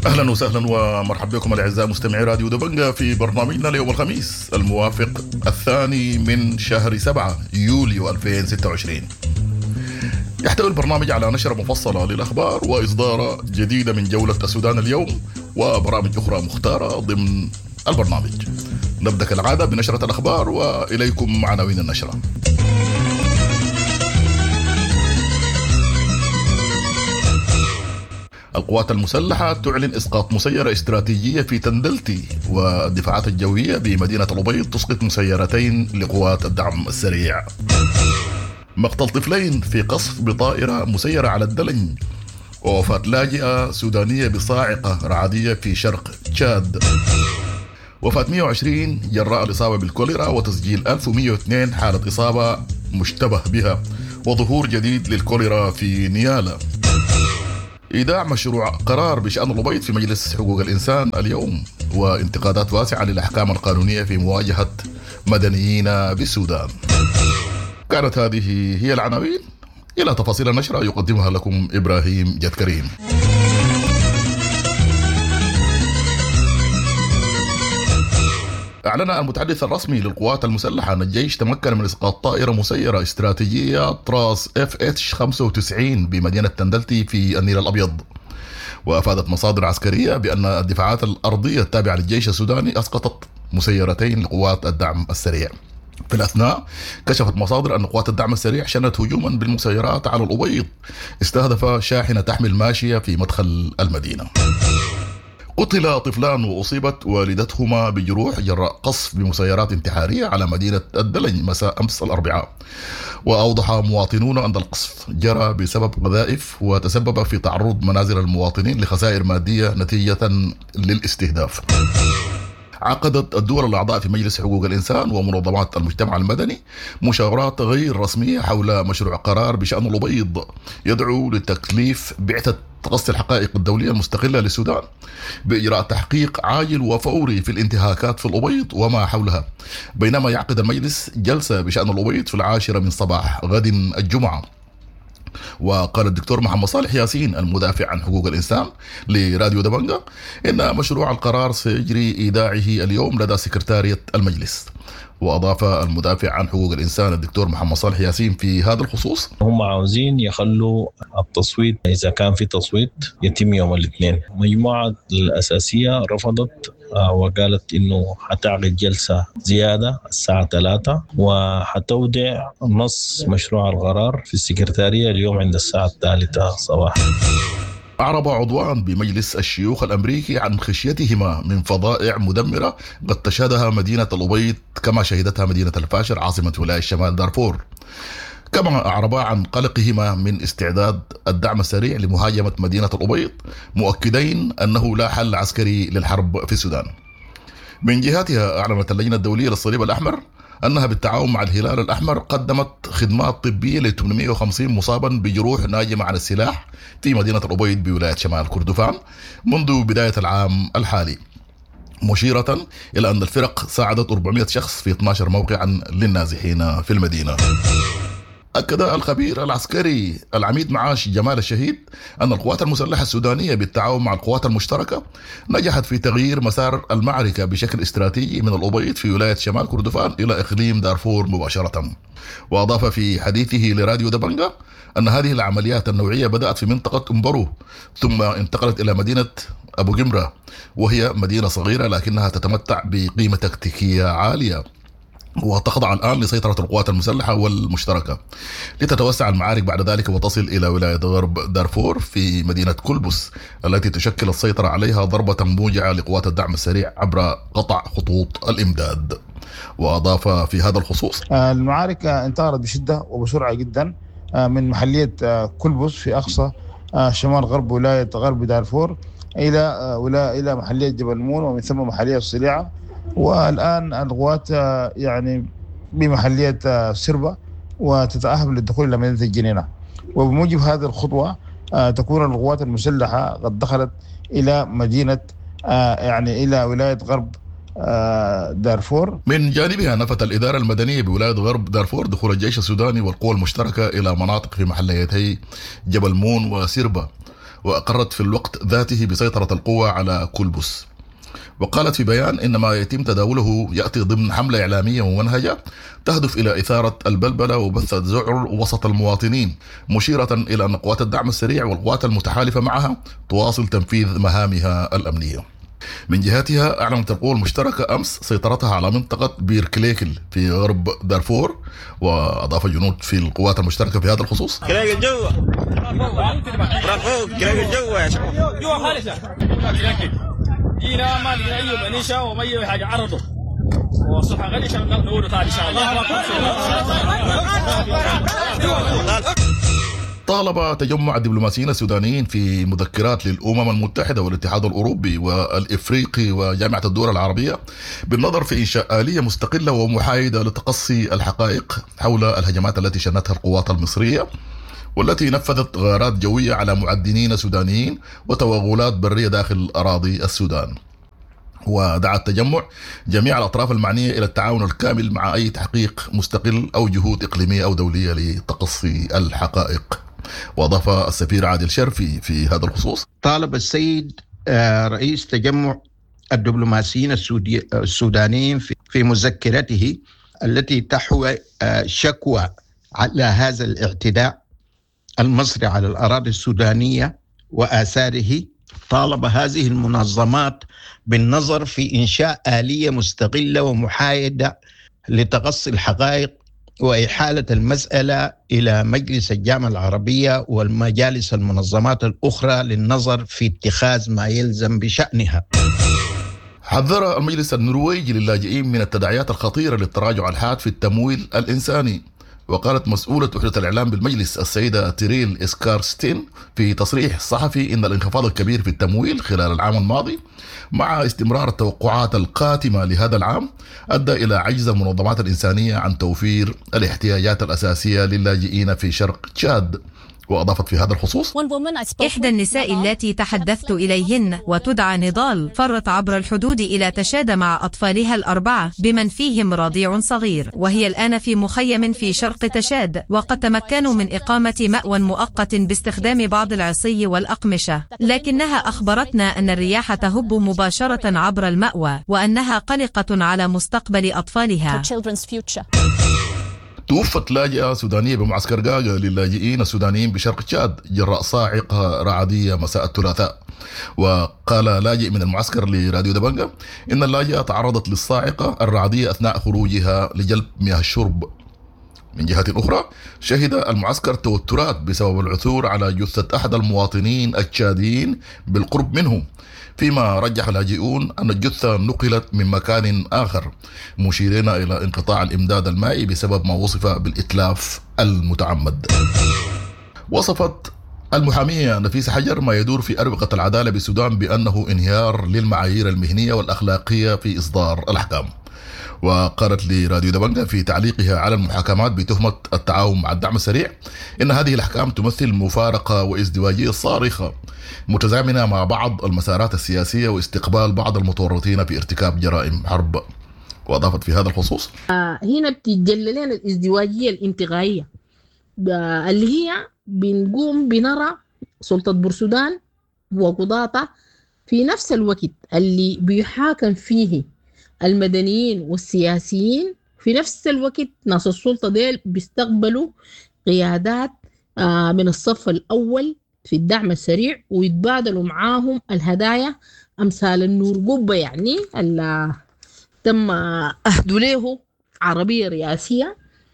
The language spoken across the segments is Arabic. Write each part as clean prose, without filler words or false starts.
أهلا وسهلا ومرحبا بكم الأعزاء مستمعي راديو دبنجة في برنامجنا ليوم الخميس الموافق 2 من شهر 7 يوليو 2026. يحتوي البرنامج على نشرة مفصلة للأخبار وإصدار جديدة من جولة السودان اليوم وبرامج أخرى مختارة ضمن البرنامج. نبدأ كالعادة بنشرة الأخبار وإليكم عناوين النشرة. القوات المسلحة تعلن إسقاط مسيرة استراتيجية في تندلتي، والدفاعات الجوية بمدينة الأبيض تسقط مسيرتين لقوات الدعم السريع. مقتل طفلين في قصف بطائرة مسيرة على الدلن، ووفاة لاجئة سودانية بصاعقة رعدية في شرق تشاد. وفاة 120 جراء الإصابة بالكوليرا، وتسجيل 1102 حالة إصابة مشتبه بها، وظهور جديد للكوليرا في نيالا. إيداع مشروع قرار بشأن الأبيض في مجلس حقوق الإنسان اليوم، وانتقادات واسعة للأحكام القانونية في مواجهة مدنيين بالسودان. كانت هذه هي العناوين. إلى تفاصيل النشرة يقدمها لكم إبراهيم جد كريم. أعلن المتحدث الرسمي للقوات المسلحة أن الجيش تمكن من إسقاط طائرة مسيرة استراتيجية طراز FH-95 بمدينة تندلتي في النيل الأبيض. وأفادت مصادر عسكرية بأن الدفاعات الأرضية التابعة للجيش السوداني أسقطت مسيرتين لقوات الدعم السريع. في الأثناء كشفت مصادر أن قوات الدعم السريع شنت هجوما بالمسيرات على الأبيض استهدف شاحنة تحمل ماشية في مدخل المدينة. قتل طفلان وأصيبت والدتهما بجروح جراء قصف بمسيرات انتحارية على مدينة الدلن مساء أمس الأربعاء. وأوضح مواطنون أن القصف جرى بسبب قذائف وتسبب في تعرض منازل المواطنين لخسائر مادية نتيجة للاستهداف. عقدت الدول الأعضاء في مجلس حقوق الإنسان ومنظمات المجتمع المدني مشاورات غير رسمية حول مشروع قرار بشأن الأبيض يدعو لتكليف بعثة تقصي الحقائق الدولية المستقلة للسودان بإجراء تحقيق عاجل وفوري في الانتهاكات في الأبيض وما حولها، بينما يعقد المجلس جلسة بشأن الأبيض في 10 من صباح غد الجمعة. وقال الدكتور محمد صالح ياسين المدافع عن حقوق الإنسان لراديو دبنجة إن مشروع القرار سيجري إيداعه اليوم لدى سكرتارية المجلس. وأضاف المدافع عن حقوق الإنسان الدكتور محمد صالح ياسين في هذا الخصوص: هم عاوزين يخلوا التصويت إذا كان في تصويت يتم يوم الاثنين. مجموعة الأساسية رفضت وقالت إنه حتعقد جلسة زيادة الساعة 3 وحتودع نص مشروع القرار في السكرتارية اليوم عند الساعة 3 صباحا. أعرب عضوان بمجلس الشيوخ الأمريكي عن خشيتهما من فظائع مدمرة قد تشهدها مدينة الأبيض كما شهدتها مدينة الفاشر عاصمة ولاية شمال دارفور. كما أعربا عن قلقهما من استعداد الدعم السريع لمهاجمة مدينة الأبيض، مؤكدين أنه لا حل عسكري للحرب في السودان. من جهتها أعلنت اللجنة الدولية للصليب الأحمر أنها بالتعاون مع الهلال الأحمر قدمت خدمات طبية ل 850 مصابا بجروح ناجمة عن السلاح في مدينة الأبيض بولاية شمال كردفان منذ بداية العام الحالي، مشيرة إلى أن الفرق ساعدت 400 شخص في 12 موقعا للنازحين في المدينة. أكد الخبير العسكري العميد معاش جمال الشهيد أن القوات المسلحة السودانية بالتعاون مع القوات المشتركة نجحت في تغيير مسار المعركة بشكل استراتيجي من الأبيض في ولاية شمال كردفان إلى إقليم دارفور مباشرة. وأضاف في حديثه لراديو دبنجة أن هذه العمليات النوعية بدأت في منطقة أمبرو ثم انتقلت إلى مدينة أبو جمرة، وهي مدينة صغيرة لكنها تتمتع بقيمة تكتيكية عالية، وتخضع الآن لسيطرة القوات المسلحة والمشتركة، لتتوسع المعارك بعد ذلك وتصل إلى ولاية غرب دارفور في مدينة كلبس التي تشكل السيطرة عليها ضربة موجعة لقوات الدعم السريع عبر قطع خطوط الإمداد. وأضاف في هذا الخصوص: المعارك انتقلت بشدة وبسرعة جدا من محلية كلبس في أقصى شمال غرب ولاية غرب دارفور إلى محلية جبل مون، ومن ثم محلية الصليعة، والآن القوات يعني بمحلية سربة وتتأهب للدخول إلى مدينة الجنينة. وبموجب هذه الخطوة تكون القوات المسلحة قد دخلت إلى مدينة يعني إلى ولاية غرب دارفور. من جانبها نفت الإدارة المدنية بولاية غرب دارفور دخول الجيش السوداني والقوى المشتركة إلى مناطق في محليتي جبل مون وسربة، وأقرت في الوقت ذاته بسيطرة القوة على كلبس. وقالت في بيان إن ما يتم تداوله يأتي ضمن حملة إعلامية ممنهجة تهدف إلى إثارة البلبلة وبث الذعر وسط المواطنين، مشيرة إلى أن قوات الدعم السريع والقوات المتحالفة معها تواصل تنفيذ مهامها الأمنية. من جهتها أعلنت القوى المشتركة أمس سيطرتها على منطقة بيركليكل في غرب دارفور، وأضاف جنود في القوات المشتركة في هذا الخصوص: جينا ما لقينا أي بنيشة وما أي حاجة عرضه وصحة غنيشة نقول تعالى إن شاء الله. طالب تجمع الدبلوماسيين السودانيين في مذكرات للأمم المتحدة والاتحاد الأوروبي والإفريقي وجامعة الدول العربية بالنظر في إنشاء آلية مستقلة ومحايدة لتقصي الحقائق حول الهجمات التي شنتها القوات المصرية، والتي نفذت غارات جوية على معدنين سودانيين وتوغلات برية داخل أراضي السودان. ودعا التجمع جميع الأطراف المعنية إلى التعاون الكامل مع أي تحقيق مستقل أو جهود إقليمية أو دولية لتقصي الحقائق. وأضاف السفير عادل شرفي في هذا الخصوص: طالب السيد رئيس تجمع الدبلوماسيين السودانيين في مذكرته التي تحوي شكوى على هذا الاعتداء المصري على الأراضي السودانية وآثاره، طالب هذه المنظمات بالنظر في إنشاء آلية مستقلة ومحايدة لتقصي الحقائق وإحالة المسألة إلى مجلس الجامعة العربية والمجالس المنظمات الأخرى للنظر في اتخاذ ما يلزم بشأنها. حذر المجلس النرويجي للاجئين من التداعيات الخطيرة للتراجع الحاد في التمويل الإنساني. وقالت مسؤولة وحدة الإعلام بالمجلس السيدة تيريل إسكارستين في تصريح صحفي إن الانخفاض الكبير في التمويل خلال العام الماضي مع استمرار التوقعات القاتمة لهذا العام أدى إلى عجز المنظمات الإنسانية عن توفير الاحتياجات الأساسية للاجئين في شرق تشاد. وأضافت في هذا الخصوص: إحدى النساء التي تحدثت إليهن وتدعى نضال فرت عبر الحدود إلى تشاد مع أطفالها ال4 بمن فيهم رضيع صغير، وهي الآن في مخيم في شرق تشاد، وقد تمكنوا من إقامة مأوى مؤقت باستخدام بعض العصي والأقمشة، لكنها أخبرتنا أن الرياح تهب مباشرة عبر المأوى وأنها قلقة على مستقبل أطفالها. توفت لاجئة سودانية بمعسكر قاقة للاجئين السودانيين بشرق تشاد جراء صاعقة رعدية مساء الثلاثاء. وقال لاجئ من المعسكر لراديو دبنجة إن اللاجئة تعرضت للصاعقة الرعدية أثناء خروجها لجلب مياه الشرب. من جهة أخرى شهد المعسكر توترات بسبب العثور على جثة أحد المواطنين التشاديين بالقرب منه، فيما رجح لاجئون أن الجثة نقلت من مكان آخر، مشيرين إلى انقطاع الإمداد المائي بسبب ما وصف بالإتلاف المتعمد. وصفت المحامية نفيسة حجر ما يدور في أروقة العدالة بالسودان بأنه انهيار للمعايير المهنية والأخلاقية في إصدار الأحكام. وقالت لراديو دبنجة في تعليقها على المحاكمات بتهمة التعاون مع الدعم السريع إن هذه الأحكام تمثل مفارقة وازدواجية صارخة متزامنة مع بعض المسارات السياسية واستقبال بعض المتورطين في ارتكاب جرائم حرب. وأضافت في هذا الخصوص: هنا بتتجلى لنا الازدواجية الانتقائية اللي هي بنرى سلطة بورسودان وقضاة في نفس الوقت اللي بيحاكم فيه المدنيين والسياسيين، في نفس الوقت ناس السلطة ديل بيستقبلوا قيادات من الصف الأول في الدعم السريع ويتبادلوا معاهم الهدايا أمثال النور قبة، يعني اللي تم أهدوا له عربية رئاسية،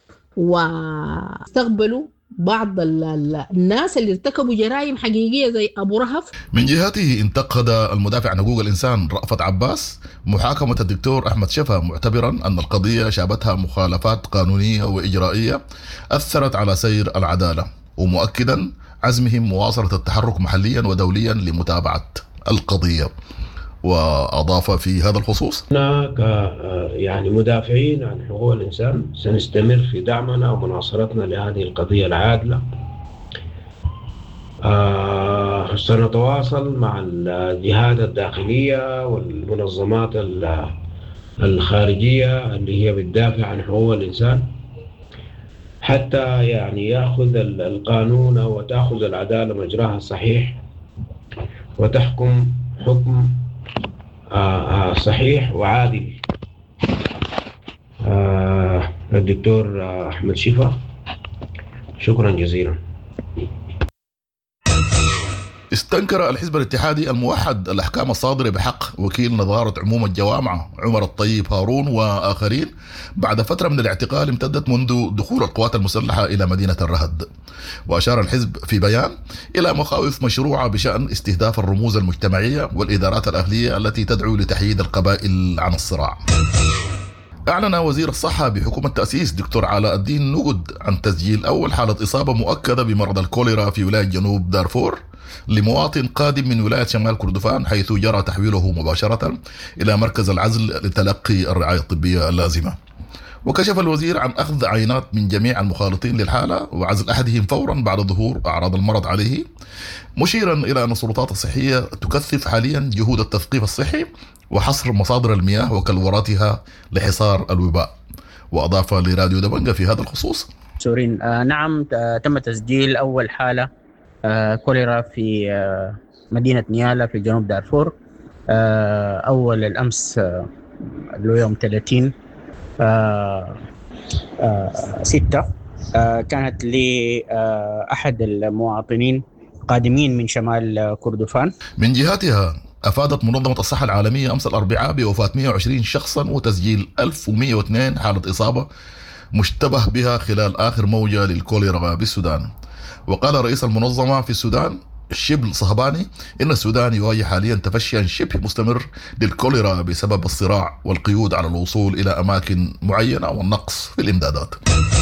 واستقبلوا بعض الناس اللي ارتكبوا جرائم حقيقية زي أبو رهف. من جهته انتقد المدافع عن حقوق الإنسان رأفت عباس محاكمة الدكتور أحمد شفا، معتبرا أن القضية شابتها مخالفات قانونية وإجرائية أثرت على سير العدالة، ومؤكدا عزمهم مواصلة التحرك محليا ودوليا لمتابعة القضية. وأضاف في هذا الخصوص: هناك يعني مدافعين عن حقوق الإنسان سنستمر في دعمنا ومناصرتنا لهذه القضية العادلة. سنتواصل مع الجهات الداخلية والمنظمات الخارجية اللي هي بتدافع عن حقوق الإنسان حتى يعني يأخذ القانون وتأخذ العدالة مجراها الصحيح وتحكم حكم صحيح وعادل. الدكتور أحمد شفا، شكرا جزيلا. استنكر الحزب الاتحادي الموحد الأحكام الصادرة بحق وكيل نظارة عموم الجوامع عمر الطيب هارون وآخرين بعد فترة من الاعتقال امتدت منذ دخول القوات المسلحة إلى مدينة الرهد. وأشار الحزب في بيان إلى مخاوف مشروعة بشأن استهداف الرموز المجتمعية والإدارات الأهلية التي تدعو لتحييد القبائل عن الصراع. أعلن وزير الصحة بحكومة تأسيس دكتور علاء الدين نقد عن تسجيل أول حالة إصابة مؤكدة بمرض الكوليرا في ولاية جنوب دارفور لمواطن قادم من ولاية شمال كردفان، حيث جرى تحويله مباشرة إلى مركز العزل لتلقي الرعاية الطبية اللازمة. وكشف الوزير عن أخذ عينات من جميع المخالطين للحالة وعزل أحدهم فورا بعد ظهور أعراض المرض عليه، مشيرا إلى أن السلطات الصحية تكثف حاليا جهود التثقيف الصحي وحصر مصادر المياه وكلوراتها لحصار الوباء. وأضاف لراديو دبنجة في هذا الخصوص: سورين، نعم، تم تسجيل أول حالة كوليرا في مدينة نيالا في جنوب دارفور أول الأمس اللي يوم 30/6. كانت لأحد المواطنين قادمين من شمال كردفان. من جهتها أفادت منظمة الصحة العالمية أمس الأربعاء بوفاة 120 شخصا وتسجيل 1102 حالة إصابة مشتبه بها خلال آخر موجة للكوليرا بالسودان. وقال رئيس المنظمة في السودان شبل صهباني إن السودان يواجه حاليا تفشيا شبه مستمر للكوليرا بسبب الصراع والقيود على الوصول إلى أماكن معينة والنقص في الإمدادات.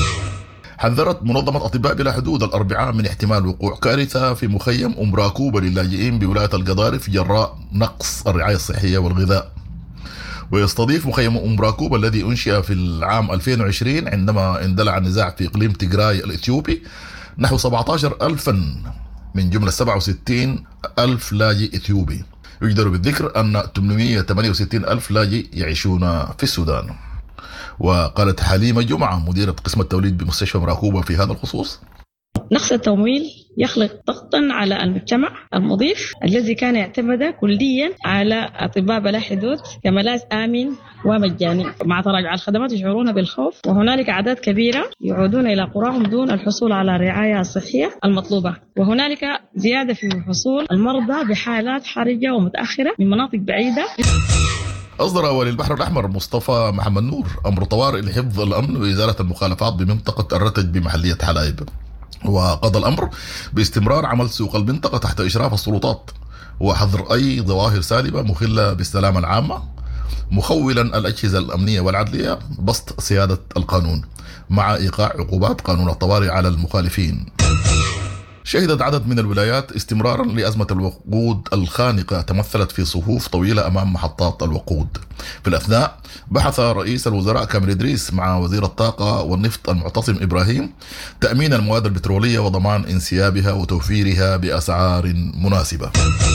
حذرت منظمة أطباء بلا حدود الأربعاء من احتمال وقوع كارثة في مخيم أمراكوبة للاجئين بولاية القضارف جراء نقص الرعاية الصحية والغذاء. ويستضيف مخيم أمراكوبة الذي أنشئ في العام 2020 عندما اندلع النزاع في إقليم تيغراي الإثيوبي نحو 17,000 من جملة 67,000 لاجئ إثيوبي. يجدر بالذكر أن 868,000 لاجئ يعيشون في السودان. وقالت حليمة جمعة مديرة قسم التوليد بمستشفى مراكوبة في هذا الخصوص: نقص التمويل يخلق ضغطا على المجتمع المضيف الذي كان يعتمد كليا على أطباء بلا حدود كملاذ آمن ومجاني. مع تراجع الخدمات يشعرون بالخوف، وهنالك أعداد كبيرة يعودون إلى قراهم دون الحصول على الرعاية الصحية المطلوبة، وهنالك زيادة في حصول المرضى بحالات حرجة ومتأخرة من مناطق بعيدة. أصدر ولي البحر الأحمر مصطفى محمد نور أمر طوارئ لحفظ الأمن وإزالة المخالفات بمنطقة الرتج بمحلية حلايب. وقضى الأمر باستمرار عمل سوق المنطقة تحت إشراف السلطات وحظر أي ظواهر سالبة مخلة بالسلامة العامة، مخولا الأجهزة الأمنية والعدلية بسط سيادة القانون مع إيقاع عقوبات قانون الطوارئ على المخالفين. شهدت عدد من الولايات استمرارا لأزمة الوقود الخانقة تمثلت في صفوف طويلة أمام محطات الوقود. في الأثناء بحث رئيس الوزراء كامل إدريس مع وزير الطاقة والنفط المعتصم إبراهيم تأمين المواد البترولية وضمان انسيابها وتوفيرها بأسعار مناسبة.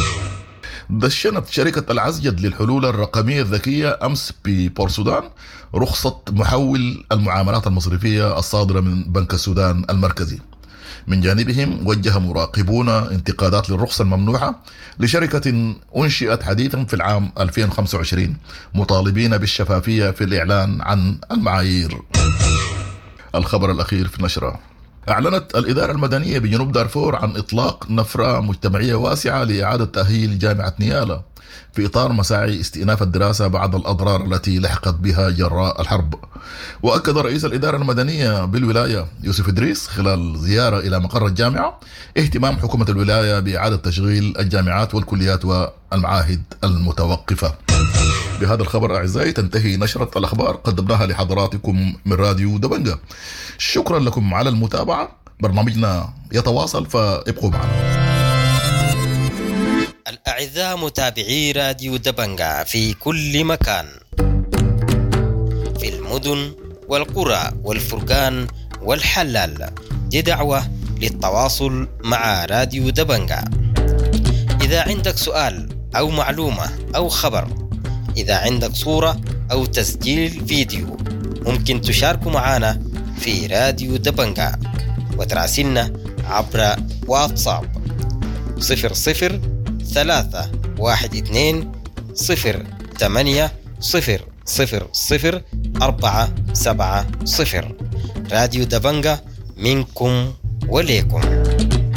دشنت شركة العزجد للحلول الرقمية الذكية أمس ببورسودان رخصة محول المعاملات المصرفية الصادرة من بنك السودان المركزي. من جانبهم وجه مراقبون انتقادات للرخصة الممنوعة لشركة أنشئت حديثا في العام 2025 مطالبين بالشفافية في الإعلان عن المعايير. الخبر الأخير في النشرة: أعلنت الإدارة المدنية بجنوب دارفور عن إطلاق نفرة مجتمعية واسعة لإعادة تأهيل جامعة نيالا في إطار مساعي استئناف الدراسة بعد الأضرار التي لحقت بها جراء الحرب. وأكد رئيس الإدارة المدنية بالولاية يوسف إدريس خلال زيارة إلى مقر الجامعة اهتمام حكومة الولاية بإعادة تشغيل الجامعات والكليات والمعاهد المتوقفة. بهذا الخبر أعزائي تنتهي نشرة الأخبار قدمناها لحضراتكم من راديو دبنجة. شكرا لكم على المتابعة. برنامجنا يتواصل فابقوا معنا. الأعزاء متابعي راديو دبنجة في كل مكان، في المدن والقرى والفرقان والحلال، دي دعوة للتواصل مع راديو دبنجة. إذا عندك سؤال أو معلومة أو خبر، إذا عندك صورة أو تسجيل فيديو، ممكن تشاركوا معنا في راديو دبنجة وتراسلنا عبر واتساب 00 312-0800-470. راديو دبنجة، منكم وليكم.